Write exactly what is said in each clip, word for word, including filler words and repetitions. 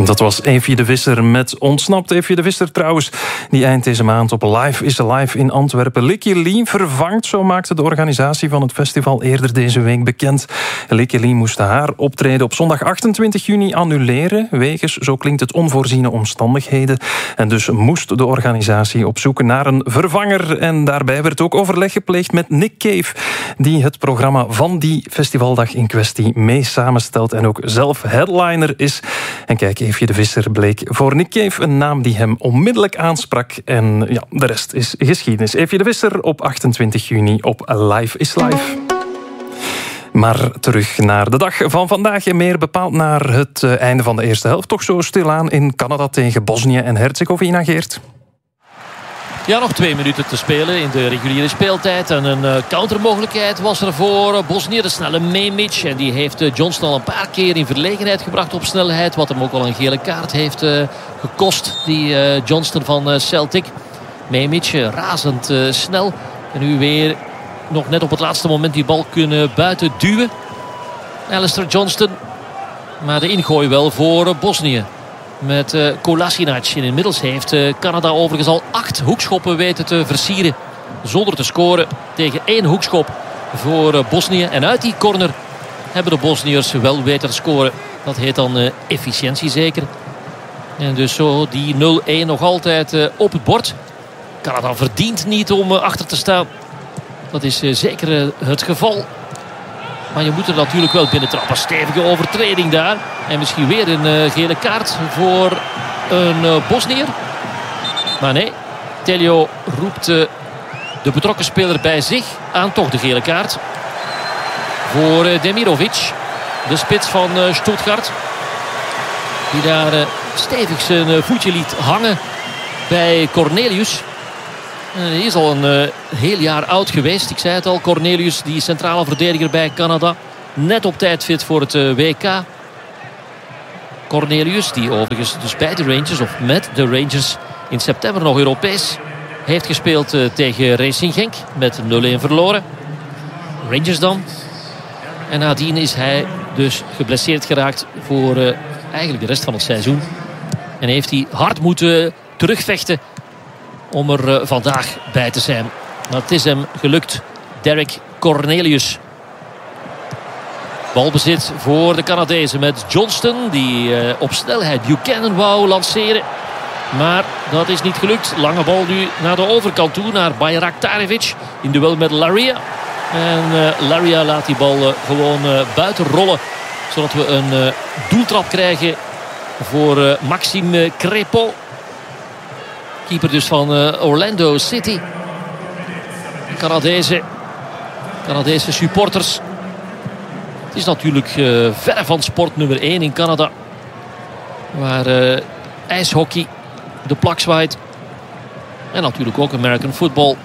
Dat was Eefje de Visser met Ontsnapt. Eefje de Visser trouwens, die eind deze maand op Live is Alive in Antwerpen Licky Lee vervangt. Zo maakte de organisatie van het festival eerder deze week bekend. Licky Lee moest haar optreden op zondag achtentwintig juni annuleren, wegens, zo klinkt het, onvoorziene omstandigheden. En dus moest de organisatie op zoek naar een vervanger. En daarbij werd ook overleg gepleegd met Nick Cave, die het programma van die festivaldag in kwestie mee samenstelt en ook zelf headliner is. En kijk, Eefje de Visser bleek voor Nick Cave een naam die hem onmiddellijk aansprak. En ja, de rest is geschiedenis. Eefje de Visser op achtentwintig juni op Live is Live. Maar terug naar de dag van vandaag en meer bepaald naar het einde van de eerste helft. Toch zo stilaan in Canada tegen Bosnië en Herzegovina, Geert? Ja, nog twee minuten te spelen in de reguliere speeltijd. En een uh, countermogelijkheid was er voor uh, Bosnië. De snelle Memic. En die heeft uh, Johnston al een paar keer in verlegenheid gebracht op snelheid. Wat hem ook al een gele kaart heeft uh, gekost. Die uh, Johnston van uh, Celtic. Memic uh, razend uh, snel. En nu weer nog net op het laatste moment die bal kunnen buiten duwen. Alistair Johnston. Maar de ingooi wel voor uh, Bosnië. Met uh, Kolasinac. Inmiddels heeft uh, Canada overigens al acht hoekschoppen weten te versieren. Zonder te scoren tegen één hoekschop voor uh, Bosnië. En uit die corner hebben de Bosniërs wel weten te scoren. Dat heet dan uh, efficiëntie zeker. En dus zo die nul-één nog altijd uh, op het bord. Canada verdient niet om uh, achter te staan. Dat is uh, zeker uh, het geval. Maar je moet er natuurlijk wel binnen trappen. Stevige overtreding daar. En misschien weer een uh, gele kaart voor een uh, Bosniër. Maar nee, Telio roept uh, de betrokken speler bij zich aan toch de gele kaart. Voor uh, Demirovic. De spits van uh, Stuttgart. Die daar uh, stevig zijn uh, voetje liet hangen bij Cornelius. Hij is al een uh, heel jaar oud geweest. Ik zei het al, Cornelius, die centrale verdediger bij Canada. Net op tijd fit voor het uh, W K. Cornelius, die overigens dus bij de Rangers, of met de Rangers, in september nog Europees heeft gespeeld uh, tegen Racing Genk. Met nul-één verloren. Rangers dan. En nadien is hij dus geblesseerd geraakt voor uh, eigenlijk de rest van het seizoen. En heeft hij hard moeten terugvechten om er uh, vandaag bij te zijn. Maar het is hem gelukt. Derek Cornelius. Balbezit voor de Canadezen met Johnston. Die uh, op snelheid Buchanan wou lanceren. Maar dat is niet gelukt. Lange bal nu naar de overkant toe. Naar Bayraktarevic. In duel met Laria. En uh, Laria laat die bal uh, gewoon uh, buiten rollen. Zodat we een uh, doeltrap krijgen voor uh, Maxime Crépeau. Keeper dus van uh, Orlando City. Canadese, Canadese supporters. Het is natuurlijk uh, ver van sport nummer één in Canada. Waar uh, ijshockey de plak zwaait. En natuurlijk ook American football.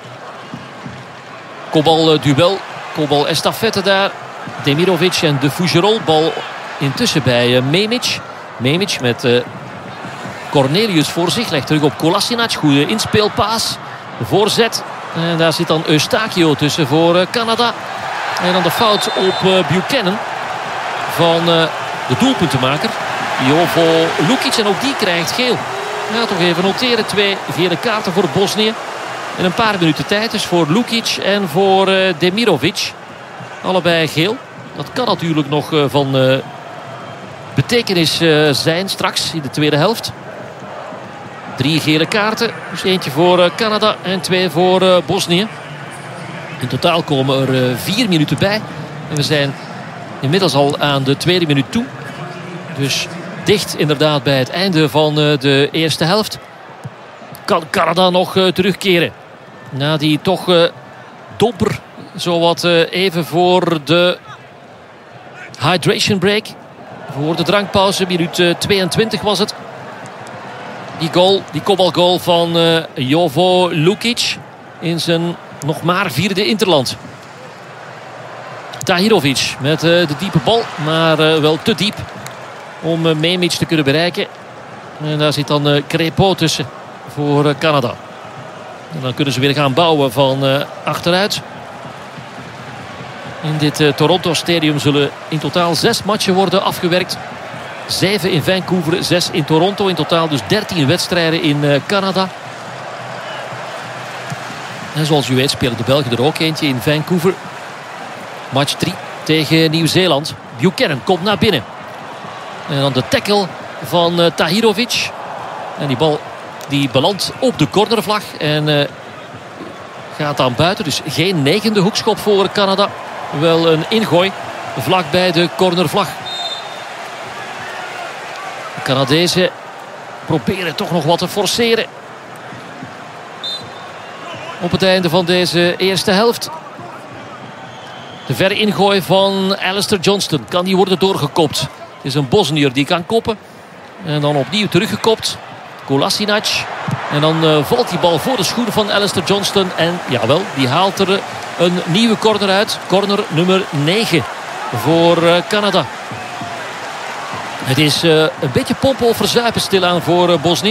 Kopbal uh, duel. Kopbal estafette daar. Demirovic en de Fougerolles. Bal intussen bij uh, Memic. Memic met Uh, Cornelius voor zich. Legt terug op Kolasinac. Goede inspeelpaas. De voorzet. En daar zit dan Eustachio tussen voor Canada. En dan de fout op Buchanan. Van de doelpuntenmaker. Jovo Lukic. En ook die krijgt geel. Ja, toch even noteren. Twee gele kaarten voor Bosnië. In een paar minuten tijd. Dus voor Lukic en voor Demirovic. Allebei geel. Dat kan natuurlijk nog van betekenis zijn straks in de tweede helft. Drie gele kaarten. Dus eentje voor Canada en twee voor Bosnië. In totaal komen er vier minuten bij. En we zijn inmiddels al aan de tweede minuut toe. Dus dicht inderdaad bij het einde van de eerste helft. Kan Canada nog terugkeren. Na die toch uh, dobber. Zowat uh, even voor de hydration break. Voor de drankpauze. Minuut uh, tweeëntwintig was het. Die goal, die kopbalgoal van uh, Jovo Lukic in zijn nog maar vierde interland. Tahirovic met uh, de diepe bal, maar uh, wel te diep om uh, Memic te kunnen bereiken. En daar zit dan uh, Crépeau tussen voor uh, Canada. En dan kunnen ze weer gaan bouwen van uh, achteruit. In dit uh, Toronto Stadium zullen in totaal zes matchen worden afgewerkt. zeven in Vancouver, zes in Toronto. In totaal dus dertien wedstrijden in uh, Canada. En zoals u weet spelen de Belgen er ook eentje in Vancouver. Match drie tegen Nieuw-Zeeland. Buchanan komt naar binnen. En dan de tackle van uh, Tahirovic. En die bal die belandt op de cornervlag. En uh, gaat dan buiten. Dus geen negende hoekschop voor Canada. Wel een ingooi vlak bij de cornervlag. De Canadezen proberen toch nog wat te forceren. Op het einde van deze eerste helft. De verre ingooi van Alistair Johnston. Kan die worden doorgekopt. Het is een Bosnier die kan koppen. En dan opnieuw teruggekopt. Kolasinac. En dan uh, valt die bal voor de schoenen van Alistair Johnston. En jawel, die haalt er een nieuwe corner uit. Corner nummer negen voor uh, Canada. Het is uh, een beetje pompen of verzuipen stilaan voor uh, Bosnië.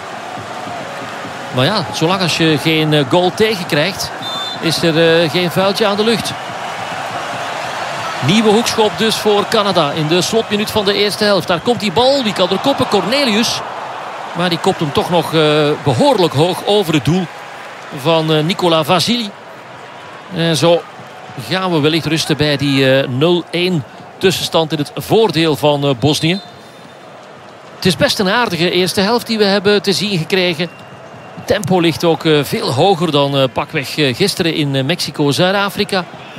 Maar ja, zolang als je geen uh, goal tegenkrijgt, is er uh, geen vuiltje aan de lucht. Nieuwe hoekschop dus voor Canada in de slotminuut van de eerste helft. Daar komt die bal, die kan er koppen, Cornelius. Maar die kopt hem toch nog uh, behoorlijk hoog over het doel van uh, Nicola Vasili. En zo gaan we wellicht rusten bij die uh, nul-één tussenstand in het voordeel van uh, Bosnië. Het is best een aardige eerste helft die we hebben te zien gekregen. Het tempo ligt ook uh, veel hoger dan uh, pakweg uh, gisteren in uh, Mexico-Zuid-Afrika.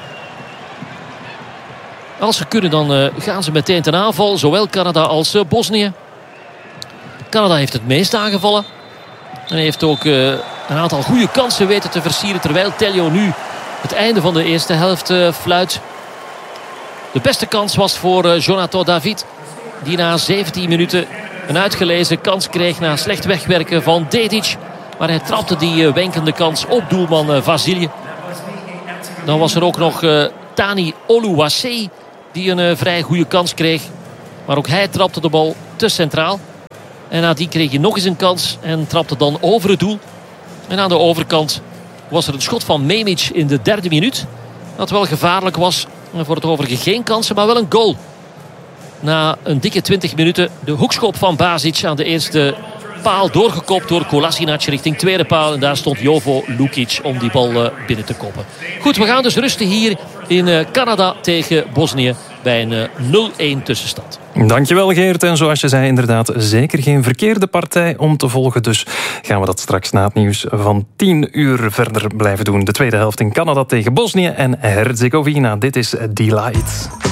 Als ze kunnen, dan uh, gaan ze meteen ten aanval. Zowel Canada als uh, Bosnië. Canada heeft het meest aangevallen. En heeft ook uh, een aantal goede kansen weten te versieren. Terwijl Tello nu het einde van de eerste helft uh, fluit. De beste kans was voor uh, Jonathan David. Die na zeventien minuten een uitgelezen kans kreeg na slecht wegwerken van Dedic. Maar hij trapte die uh, wenkende kans op doelman uh, Vasili. Dan was er ook nog uh, Tani Oluwaseyi. Die een uh, vrij goede kans kreeg. Maar ook hij trapte de bal te centraal. En nadien kreeg hij nog eens een kans. En trapte dan over het doel. En aan de overkant was er een schot van Memic in de derde minuut. Dat wel gevaarlijk was. En voor het overige geen kansen, maar wel een goal. Na een dikke twintig minuten de hoekschop van Basic aan de eerste paal. Doorgekopt door Kolasinac richting tweede paal. En daar stond Jovo Lukic om die bal uh, binnen te koppen. Goed, we gaan dus rusten hier in uh, Canada tegen Bosnië. Bij een uh, nul-één tussenstand. Dankjewel Geert. En zoals je zei, inderdaad zeker geen verkeerde partij om te volgen. Dus gaan we dat straks na het nieuws van tien uur verder blijven doen. De tweede helft in Canada tegen Bosnië en Herzegovina. Dit is Delight.